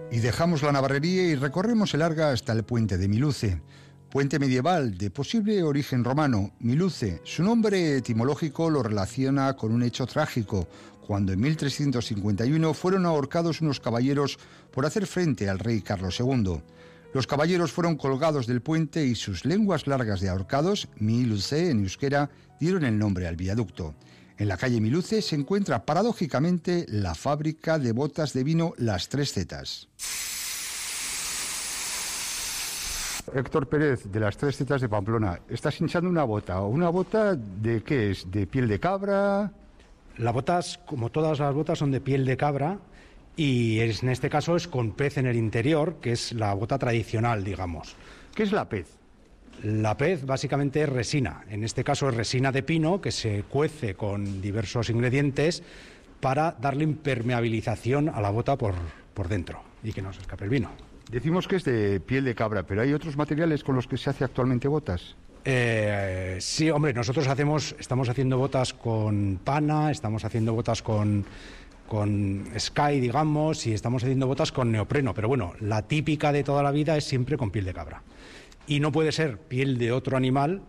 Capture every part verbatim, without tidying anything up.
Y dejamos la navarrería y recorremos el Arga hasta el puente de Miluce. Puente medieval de posible origen romano. Miluce, su nombre etimológico lo relaciona con un hecho trágico, cuando en mil trescientos cincuenta y uno fueron ahorcados unos caballeros por hacer frente al rey Carlos segundo. Los caballeros fueron colgados del puente y sus lenguas largas de ahorcados, Miluce en euskera, dieron el nombre al viaducto. En la calle Miluce se encuentra paradójicamente la fábrica de botas de vino Las Tres Zetas. Héctor Pérez, de Las Tres Zetas de Pamplona, ¿estás hinchando una bota? ¿Una bota de qué es? ¿De piel de cabra? Las botas, como todas las botas, son de piel de cabra y es, en este caso es con pez en el interior, que es la bota tradicional, digamos. ¿Qué es la pez? La pez básicamente es resina, en este caso es resina de pino que se cuece con diversos ingredientes para darle impermeabilización a la bota por, por dentro y que no se escape el vino. Decimos que es de piel de cabra, pero ¿hay otros materiales con los que se hace actualmente botas? Eh, sí, hombre, nosotros hacemos, estamos haciendo botas con pana, estamos haciendo botas con, con Sky, digamos, y estamos haciendo botas con neopreno, pero bueno, la típica de toda la vida es siempre con piel de cabra. Y no puede ser piel de otro animal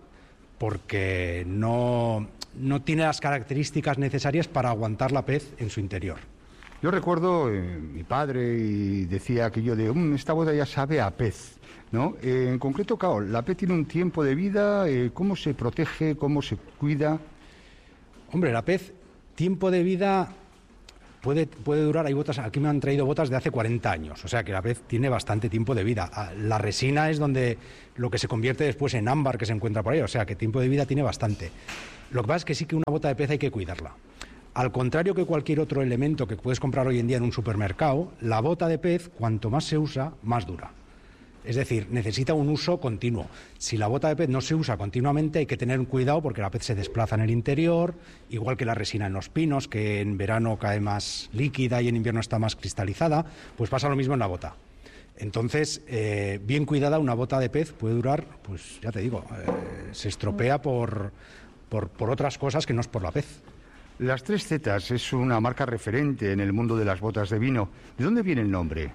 porque no, no tiene las características necesarias para aguantar la pez en su interior. Yo recuerdo eh, mi padre y decía aquello de mmm, esta bota ya sabe a pez, ¿no? Eh, en concreto, claro, la pez tiene un tiempo de vida, eh, ¿cómo se protege, cómo se cuida? Hombre, la pez, tiempo de vida puede, puede durar, hay botas, aquí me han traído botas de hace cuarenta años, o sea que la pez tiene bastante tiempo de vida. La resina es donde lo que se convierte después en ámbar que se encuentra por ahí, o sea que tiempo de vida tiene bastante. Lo que pasa es que sí que una bota de pez hay que cuidarla. Al contrario que cualquier otro elemento que puedes comprar hoy en día en un supermercado, la bota de pez, cuanto más se usa, más dura. Es decir, necesita un uso continuo. Si la bota de pez no se usa continuamente, hay que tener cuidado porque la pez se desplaza en el interior, igual que la resina en los pinos, que en verano cae más líquida y en invierno está más cristalizada, pues pasa lo mismo en la bota. Entonces, eh, bien cuidada, una bota de pez puede durar, pues ya te digo, eh, se estropea por, por, por otras cosas que no es por la pez. Las Tres Zetas es una marca referente en el mundo de las botas de vino. ¿De dónde viene el nombre?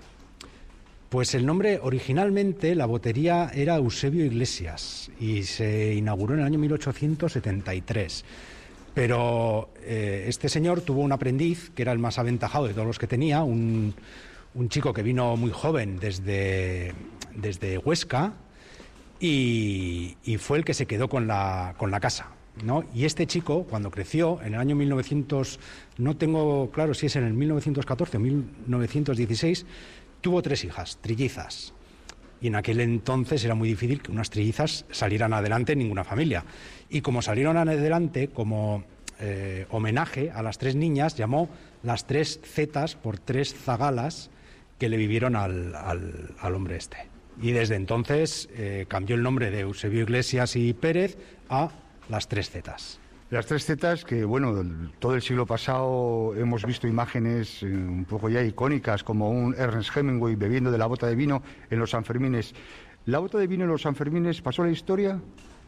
Pues el nombre, originalmente, la botería era Eusebio Iglesias y se inauguró en el año mil ochocientos setenta y tres. Pero eh, este señor tuvo un aprendiz que era el más aventajado de todos los que tenía, un, un chico que vino muy joven desde, desde Huesca y, y fue el que se quedó con la, con la casa, ¿no? Y este chico, cuando creció, en el año mil novecientos, no tengo claro si es en el mil novecientos catorce o mil novecientos dieciséis, tuvo tres hijas, trillizas. Y en aquel entonces era muy difícil que unas trillizas salieran adelante en ninguna familia. Y como salieron adelante, como eh, homenaje a las tres niñas, llamó Las Tres Zetas por tres zagalas que le vivieron al, al, al hombre este. Y desde entonces eh, cambió el nombre de Eusebio Iglesias y Pérez a Las Tres Zetas. Las Tres Zetas, que bueno, todo el siglo pasado hemos visto imágenes eh, un poco ya icónicas, como un Ernest Hemingway bebiendo de la bota de vino en los Sanfermines. ¿La bota de vino en los Sanfermines pasó a la historia?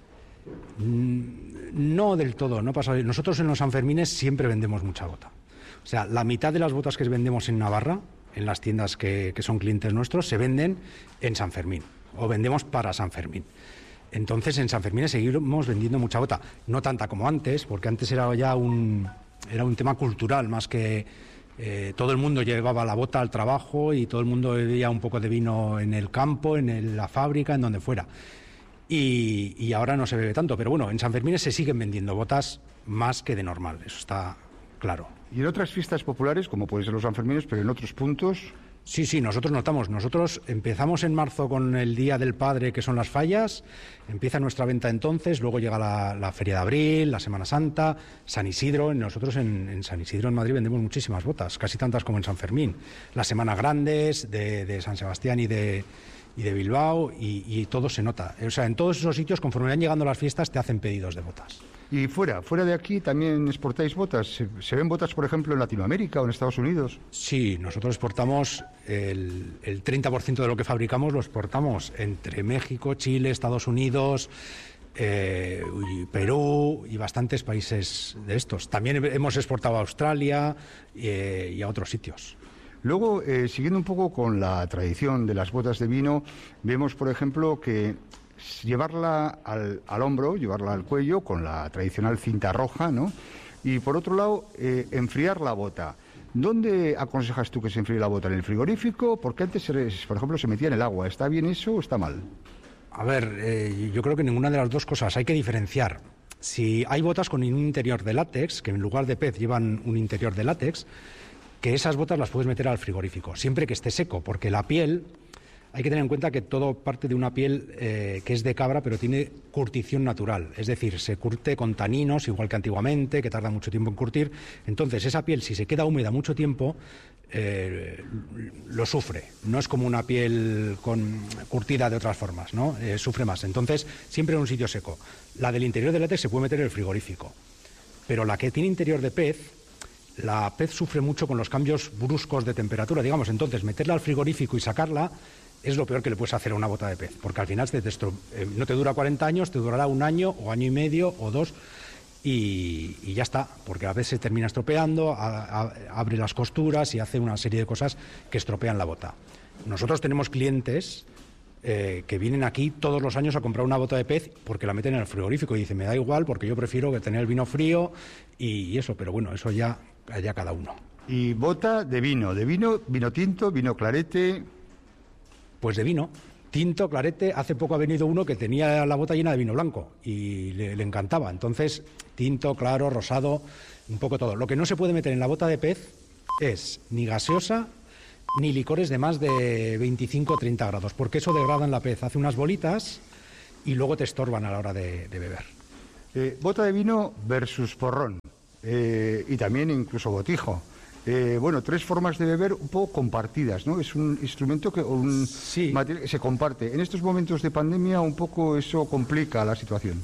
No del todo, no pasó. Nosotros en los Sanfermines siempre vendemos mucha bota. O sea, la mitad de las botas que vendemos en Navarra, en las tiendas que, que son clientes nuestros, se venden en San Fermín, o vendemos para San Fermín. Entonces en San Fermín seguimos vendiendo mucha bota, no tanta como antes, porque antes era ya un, era un tema cultural, más que eh, todo el mundo llevaba la bota al trabajo y todo el mundo bebía un poco de vino en el campo, en el, la fábrica, en donde fuera. Y, y ahora no se bebe tanto, pero bueno, en San Fermín se siguen vendiendo botas más que de normal, eso está claro. ¿Y en otras fiestas populares, como pueden ser los Sanfermines, pero en otros puntos? Sí, sí, nosotros notamos. Nosotros empezamos en marzo con el Día del Padre, que son las fallas, empieza nuestra venta entonces, luego llega la, la Feria de Abril, la Semana Santa, San Isidro. Nosotros en, en San Isidro, en Madrid, vendemos muchísimas botas, casi tantas como en San Fermín. Las Semanas Grandes de, de San Sebastián y de, y de Bilbao, y, y todo se nota. O sea, en todos esos sitios, conforme van llegando las fiestas, te hacen pedidos de botas. Y fuera, fuera de aquí también exportáis botas. ¿Se, se ven botas, por ejemplo, en Latinoamérica o en Estados Unidos? Sí, nosotros exportamos el, el treinta por ciento de lo que fabricamos, lo exportamos entre México, Chile, Estados Unidos, eh, y Perú y bastantes países de estos. También hemos exportado a Australia eh, y a otros sitios. Luego, eh, siguiendo un poco con la tradición de las botas de vino, vemos, por ejemplo, que llevarla al, al hombro, llevarla al cuello con la tradicional cinta roja, ¿no? Y por otro lado, eh, enfriar la bota. ¿Dónde aconsejas tú que se enfríe la bota? ¿En el frigorífico? Porque antes, por ejemplo, se metía en el agua. ¿Está bien eso o está mal? A ver, eh, yo creo que ninguna de las dos cosas. Hay que diferenciar. Si hay botas con un interior de látex, que en lugar de pez llevan un interior de látex, que esas botas las puedes meter al frigorífico, siempre que esté seco, porque la piel... Hay que tener en cuenta que todo parte de una piel eh, que es de cabra, pero tiene curtición natural. Es decir, se curte con taninos, igual que antiguamente, que tarda mucho tiempo en curtir. Entonces, esa piel, si se queda húmeda mucho tiempo, eh, lo sufre. No es como una piel con, curtida de otras formas, ¿no? Eh, sufre más. Entonces, siempre en un sitio seco. La del interior de látex se puede meter en el frigorífico. Pero la que tiene interior de pez... La pez sufre mucho con los cambios bruscos de temperatura, digamos. Entonces, meterla al frigorífico y sacarla es lo peor que le puedes hacer a una bota de pez, porque al final te destro... eh, no te dura cuarenta años, te durará un año o año y medio o dos y, y ya está, porque a veces se termina estropeando, a, a, abre las costuras y hace una serie de cosas que estropean la bota. Nosotros tenemos clientes eh, que vienen aquí todos los años a comprar una bota de pez porque la meten en el frigorífico y dicen, me da igual porque yo prefiero que tener el vino frío y, y eso, pero bueno, eso ya, ya cada uno. Y bota de vino, de vino, vino tinto, vino clarete... Pues de vino, tinto, clarete. Hace poco ha venido uno que tenía la bota llena de vino blanco y le, le encantaba. Entonces, tinto, claro, rosado, un poco todo. Lo que no se puede meter en la bota de pez es ni gaseosa ni licores de más de veinticinco o treinta grados, porque eso degrada en la pez, hace unas bolitas y luego te estorban a la hora de, de beber. Eh, bota de vino versus porrón eh, y también incluso botijo. Eh, bueno, tres formas de beber un poco compartidas, ¿no? Es un instrumento que, un sí. material que se comparte. En estos momentos de pandemia un poco eso complica la situación.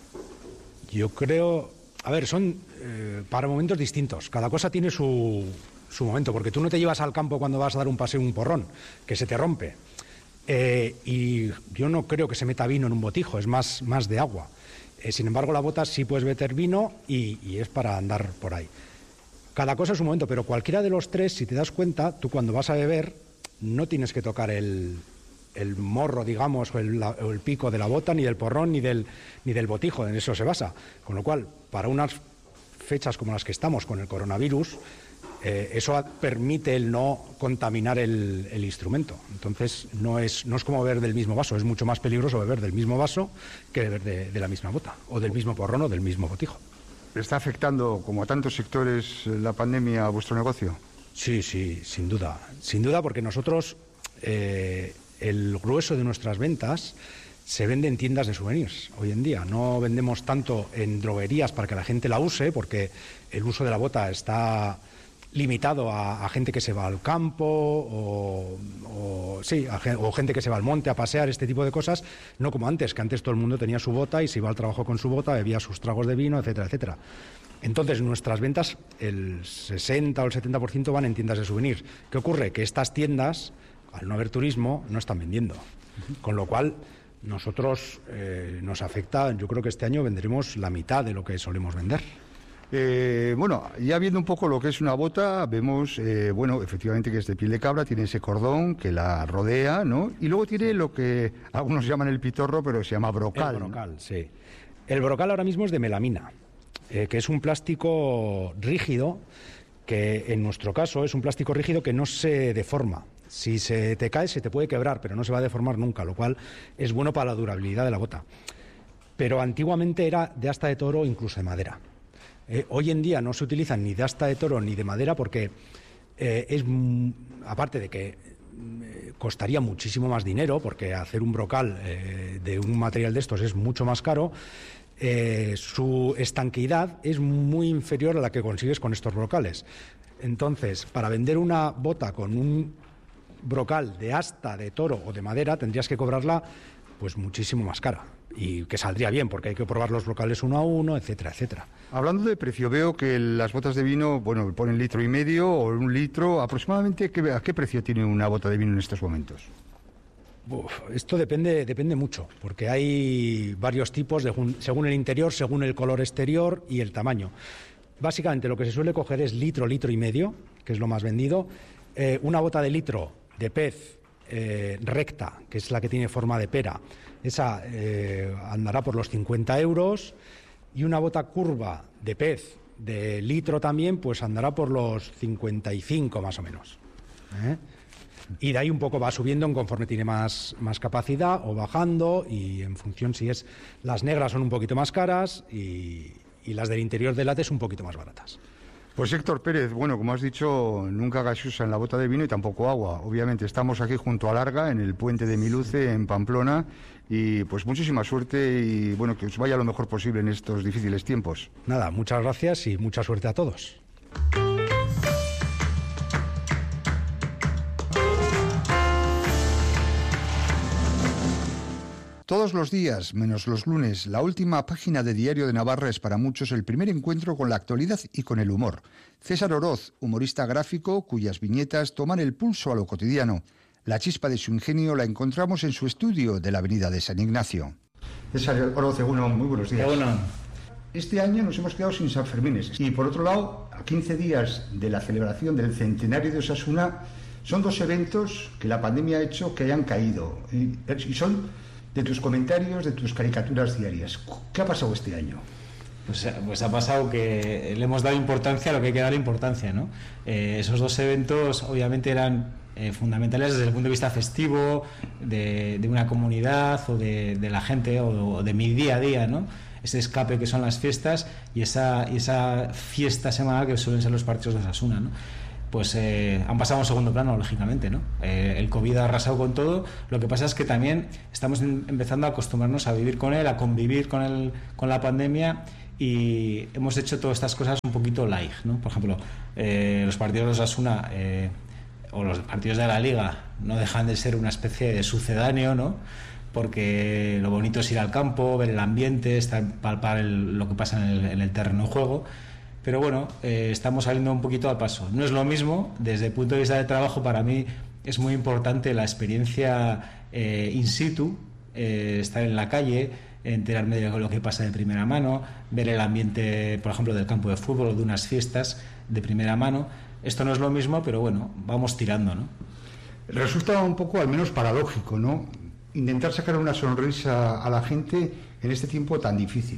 Yo creo... A ver, son eh, para momentos distintos. Cada cosa tiene su, su momento, porque tú no te llevas al campo cuando vas a dar un paseo un porrón, que se te rompe. Eh, y yo no creo que se meta vino en un botijo, es más, más de agua. Eh, sin embargo, la bota sí puedes meter vino y, y es para andar por ahí. Cada cosa es un momento, pero cualquiera de los tres, si te das cuenta, tú cuando vas a beber no tienes que tocar el, el morro, digamos, o el, la, o el pico de la bota, ni del porrón, ni del, ni del botijo, en eso se basa. Con lo cual, para unas fechas como las que estamos con el coronavirus, eh, eso permite el no contaminar el, el instrumento. Entonces, no es, no es como beber del mismo vaso, es mucho más peligroso beber del mismo vaso que beber de, de la misma bota, o del mismo porrón o del mismo botijo. ¿Está afectando, como a tantos sectores, la pandemia a vuestro negocio? Sí, sí, sin duda. Sin duda, porque nosotros, eh, el grueso de nuestras ventas se vende en tiendas de souvenirs hoy en día. No vendemos tanto en droguerías para que la gente la use, porque el uso de la bota está limitado a, a gente que se va al campo o, o, sí, a, o gente que se va al monte a pasear, este tipo de cosas, no como antes, que antes todo el mundo tenía su bota y se iba al trabajo con su bota, bebía sus tragos de vino, etcétera, etcétera. Entonces, nuestras ventas, el sesenta o el setenta por ciento van en tiendas de souvenirs. ¿Qué ocurre? Que estas tiendas, al no haber turismo, no están vendiendo. Con lo cual, nosotros eh, nos afecta, yo creo que este año venderemos la mitad de lo que solemos vender. Eh, bueno, ya viendo un poco lo que es una bota, vemos, eh, bueno, efectivamente que es de piel de cabra, tiene ese cordón que la rodea, ¿no? Y luego tiene lo que algunos llaman el pitorro, pero se llama brocal. El brocal, ¿no? Sí. El brocal ahora mismo es de melamina, eh, que es un plástico rígido, que en nuestro caso es un plástico rígido que no se deforma. Si se te cae se te puede quebrar, pero no se va a deformar nunca, lo cual es bueno para la durabilidad de la bota. Pero antiguamente era de asta de toro o incluso de madera. Eh, hoy en día no se utilizan ni de asta de toro ni de madera porque eh, es, aparte de que eh, costaría muchísimo más dinero, porque hacer un brocal eh, de un material de estos es mucho más caro, eh, su estanqueidad es muy inferior a la que consigues con estos brocales. Entonces, para vender una bota con un brocal de asta de toro o de madera tendrías que cobrarla pues muchísimo más cara. Y que saldría bien, porque hay que probar los brocales uno a uno, etcétera, etcétera. Hablando de precio, veo que las botas de vino, bueno, ponen litro y medio o un litro. Aproximadamente, ¿a qué precio tiene una bota de vino en estos momentos? Uf, esto depende, depende mucho, porque hay varios tipos, de, según el interior, según el color exterior y el tamaño. Básicamente lo que se suele coger es litro, litro y medio, que es lo más vendido, eh, una bota de litro de pez eh, recta, que es la que tiene forma de pera, esa eh, andará por los cincuenta euros, y una bota curva de pez de litro también, pues andará por los cincuenta y cinco más o menos. ¿Eh? Y de ahí un poco va subiendo conforme tiene más, más capacidad o bajando, y en función si es, las negras son un poquito más caras y, y las del interior del late un poquito más baratas. Pues Héctor Pérez, bueno, como has dicho, nunca gaseosa en la bota de vino y tampoco agua. Obviamente estamos aquí junto a Larga, en el puente de Miluce, en Pamplona, y pues muchísima suerte y bueno, que os vaya lo mejor posible en estos difíciles tiempos. Nada, muchas gracias y mucha suerte a todos. Todos los días, menos los lunes, la última página de Diario de Navarra es para muchos el primer encuentro con la actualidad y con el humor. César Oroz, humorista gráfico, cuyas viñetas toman el pulso a lo cotidiano. La chispa de su ingenio la encontramos en su estudio de la avenida de San Ignacio. César Oroz, bueno, muy buenos días. Bueno. Este año nos hemos quedado sin San Fermines. Y por otro lado, a quince días de la celebración del centenario de Osasuna, son dos eventos que la pandemia ha hecho que hayan caído. Y, y son de tus comentarios, de tus caricaturas diarias. ¿Qué ha pasado este año? Pues, pues ha pasado que le hemos dado importancia a lo que hay que darle importancia, ¿no? Eh, esos dos eventos obviamente eran eh, fundamentales desde el punto de vista festivo, de, de una comunidad o de, de la gente o, o de mi día a día, ¿no? Ese escape que son las fiestas y esa, y esa fiesta semanal que suelen ser los partidos de Osasuna, ¿no? Pues eh, han pasado a un segundo plano, lógicamente, ¿no? Eh, el COVID ha arrasado con todo. Lo que pasa es que también estamos en, empezando a acostumbrarnos a vivir con él, a convivir con él, con la pandemia, y hemos hecho todas estas cosas un poquito light, ¿no? Por ejemplo, eh, los partidos de Osasuna eh, o los partidos de la Liga no dejan de ser una especie de sucedáneo, ¿no? Porque lo bonito es ir al campo, ver el ambiente, estar, palpar el, lo que pasa en el, en el terreno de juego. Pero bueno, eh, estamos saliendo un poquito al paso. No es lo mismo, desde el punto de vista de trabajo, para mí es muy importante la experiencia eh, in situ, eh, estar en la calle, enterarme de lo que pasa de primera mano, ver el ambiente, por ejemplo, del campo de fútbol o de unas fiestas de primera mano. Esto no es lo mismo, pero bueno, vamos tirando, ¿no? Resulta un poco, al menos, paradójico, ¿no? Intentar sacar una sonrisa a la gente en este tiempo tan difícil.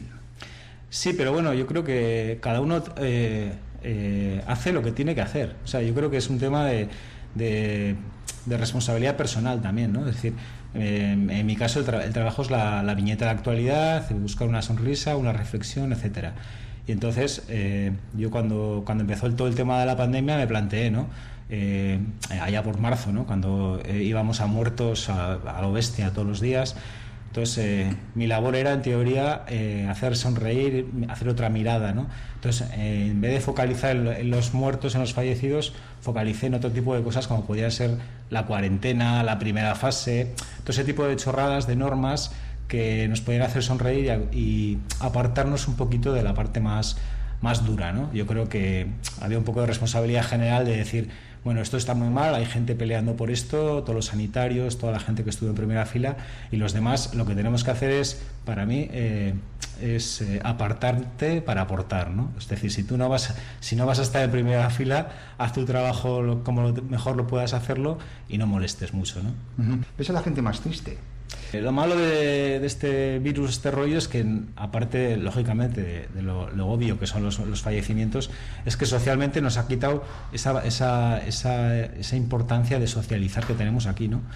Sí, pero bueno, yo creo que cada uno eh, eh, hace lo que tiene que hacer. O sea, yo creo que es un tema de, de, de responsabilidad personal también, ¿no? Es decir, eh, en mi caso el, tra- el trabajo es la, la viñeta de la actualidad, buscar una sonrisa, una reflexión, etcétera. Y entonces, eh, yo cuando, cuando empezó el, todo el tema de la pandemia me planteé, ¿no? Eh, allá por marzo, ¿no? Cuando eh, íbamos a muertos a, a lo bestia todos los días. Entonces, eh, mi labor era, en teoría, eh, hacer sonreír, hacer otra mirada, ¿no? Entonces, eh, en vez de focalizar en, en los muertos, en los fallecidos, focalicé en otro tipo de cosas como podía ser la cuarentena, la primera fase, todo ese tipo de chorradas, de normas que nos podían hacer sonreír y, y apartarnos un poquito de la parte más, más dura, ¿no? Yo creo que había un poco de responsabilidad general de decir, bueno, esto está muy mal, hay gente peleando por esto, todos los sanitarios, toda la gente que estuvo en primera fila, y los demás lo que tenemos que hacer es, para mí, eh, es eh, apartarte para aportar, ¿no? Es decir, si tú no vas, si no vas a estar en primera fila, haz tu trabajo lo, como lo, mejor lo puedas hacerlo y no molestes mucho, ¿no? Uh-huh. ¿Ves a la gente más triste? Eh, lo malo de, de este virus, este rollo, es que, aparte, lógicamente, de, de lo, lo obvio que son los, los fallecimientos, es que socialmente nos ha quitado esa, esa, esa, esa importancia de socializar que tenemos aquí, ¿no?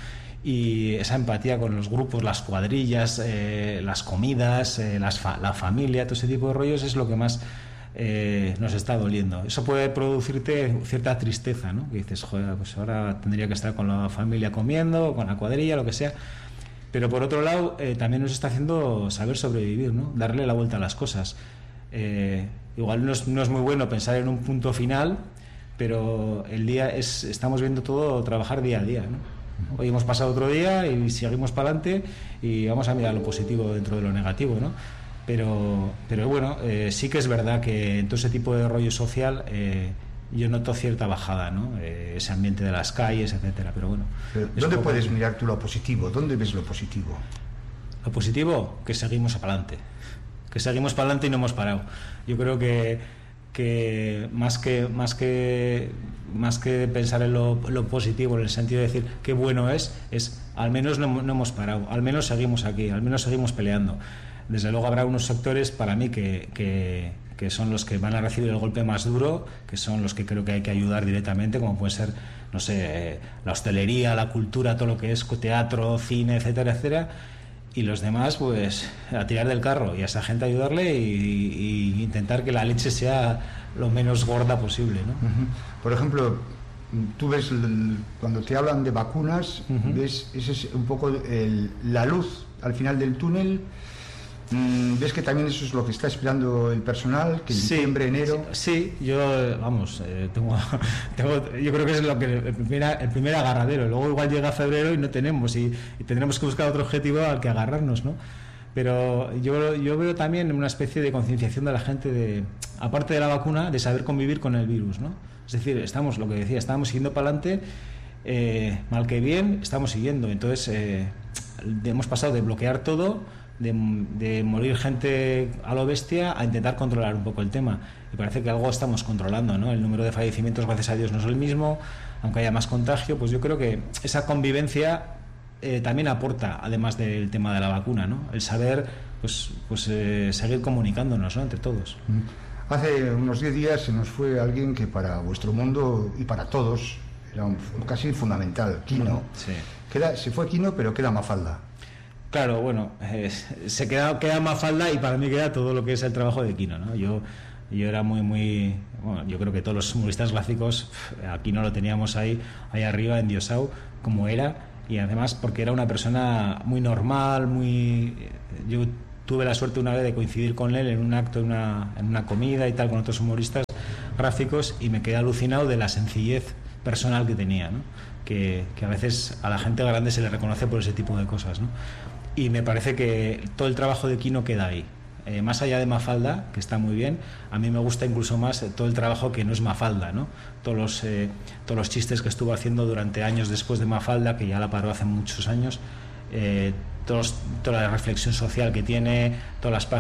Y esa empatía con los grupos, las cuadrillas, eh, las comidas, eh, las fa- la familia, todo ese tipo de rollos es lo que más eh, nos está doliendo. Eso puede producirte cierta tristeza, ¿no? Que dices, joder, pues ahora tendría que estar con la familia comiendo, con la cuadrilla, lo que sea. Pero por otro lado, eh, también nos está haciendo saber sobrevivir, ¿no? Darle la vuelta a las cosas. Eh, igual no es, no es muy bueno pensar en un punto final, pero el día es, estamos viendo todo trabajar día a día, ¿no? Hoy hemos pasado otro día y seguimos para adelante y vamos a mirar lo positivo dentro de lo negativo, ¿no? Pero, pero bueno, eh, sí que es verdad que en todo ese tipo de rollo social eh, yo noto cierta bajada, ¿no? Eh, ese ambiente de las calles, etcétera, pero bueno. Pero ¿dónde puedes mirar tú lo positivo? ¿Dónde ves lo positivo? Lo positivo, que seguimos para adelante. Que seguimos para adelante y no hemos parado. Yo creo que que más que más que más que pensar en lo, lo positivo, en el sentido de decir qué bueno es, es al menos no, no hemos parado, al menos seguimos aquí, al menos seguimos peleando. Desde luego habrá unos sectores para mí que, que, que son los que van a recibir el golpe más duro, que son los que creo que hay que ayudar directamente, como puede ser, no sé, eh, la hostelería, la cultura, todo lo que es teatro, cine, etcétera, etcétera. Y los demás, pues, a tirar del carro y a esa gente ayudarle y, y intentar que la leche sea lo menos gorda posible, ¿no? Uh-huh. Por ejemplo, tú ves, el, cuando te hablan de vacunas, uh-huh. ves ese es un poco el, la luz al final del túnel. ¿Ves que también eso es lo que está esperando el personal, que en sí, diciembre, enero? Sí, sí, yo, vamos, eh, tengo, tengo, yo creo que es lo que el primer, el primer agarradero. Luego igual llega febrero y no tenemos, y, y tendremos que buscar otro objetivo al que agarrarnos, ¿no? Pero yo, yo veo también una especie de concienciación de la gente, de, aparte de la vacuna, de saber convivir con el virus, ¿no? Es decir, estamos, lo que decía, estábamos siguiendo para adelante, eh, mal que bien, estamos siguiendo. Entonces, eh, hemos pasado de bloquear todo, De, de morir gente a lo bestia, a intentar controlar un poco el tema, y parece que algo estamos controlando, ¿no? El número de fallecimientos, gracias a Dios, no es el mismo, aunque haya más contagio. Pues yo creo que esa convivencia eh, también aporta, además del tema de la vacuna, ¿no? El saber, pues, pues eh, seguir comunicándonos, ¿no? Entre todos. Hace unos diez días se nos fue alguien que para vuestro mundo y para todos era un, casi fundamental, Quino. Sí. Queda, se fue Quino, pero queda Mafalda. Claro, bueno, eh, se queda, queda Mafalda, y para mí queda todo lo que es el trabajo de Quino, ¿no? Yo, yo era muy, muy... Bueno, yo creo que todos los humoristas gráficos, aquí no lo teníamos ahí, ahí arriba, endiosado, como era, y además porque era una persona muy normal, muy... Yo tuve la suerte una vez de coincidir con él en un acto, en una, en una comida y tal, con otros humoristas gráficos, y me quedé alucinado de la sencillez personal que tenía, ¿no? Que, que a veces a la gente grande se le reconoce por ese tipo de cosas, ¿no? Y me parece que todo el trabajo de Quino queda ahí. Eh, más allá de Mafalda, que está muy bien, a mí me gusta incluso más todo el trabajo que no es Mafalda, ¿no? Todos los, eh, todos los chistes que estuvo haciendo durante años después de Mafalda, que ya la paró hace muchos años, eh, todos, toda la reflexión social que tiene, todas las